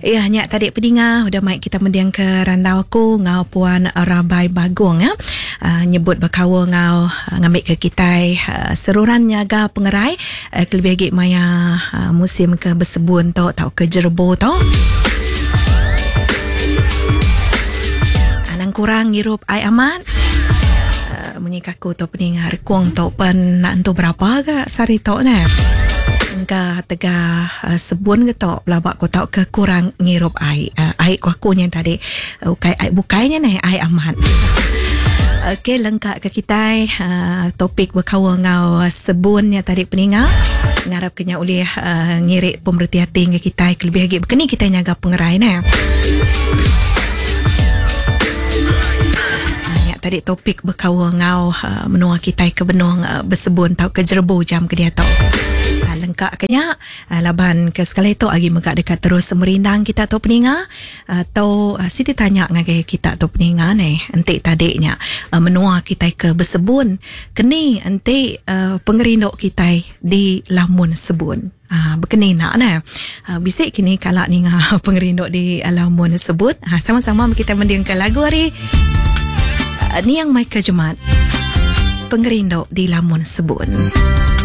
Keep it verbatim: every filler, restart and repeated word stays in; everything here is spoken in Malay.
Ya, nyak tadi pedinga udah mai kita mendiang ke randau aku ngau puan Rabai Bagong ya. Uh, nyebut berkawa ngau uh, ngambil ke kita uh, seruran nyaga pengerai uh, kelebih lagi maya uh, musim ke bersebun tau tau ke jerbo tau. Anang kurang ngirup ai amat. Uh, menyikaku tu peninga rekuang tau pen nak entu berapa ke sari tau ne. Engka tega uh, sebun ke tok labak ko tau ke kurang ngirup ai uh, ai ko aku yang tadi uh, ukai ai bukainya ni ai aman. Okey, lengkap ke kita uh, topik berkawa ngau uh, sebun yang tadi peninga ngarap kenya oleh uh, ngirik pemerhati hati ke kita lebih lagi berkeni kita nyaga pengerai ni. Tadi topik berkawa ngau uh, menua kita ke benung uh, bersebun tau ke jerbo jam ke dia tau. Uh, lengkap kenya uh, laban ke sekali tu lagi megak dekat terus merindang kita tu peninga atau uh, Siti tanya ngagai kita tu peninga ni entik tadiknya uh, menua kita ke bersebun keni entik uh, pengerindok kita di lamun sebun. Ah, berkeni nak nah. Ah, bisik kini kalak ni ngah pengerindok di lamun sebut. Ah, sama-sama kita mendengarkan lagu hari ni yang Michael Jemat pengerindok di lamun sebun.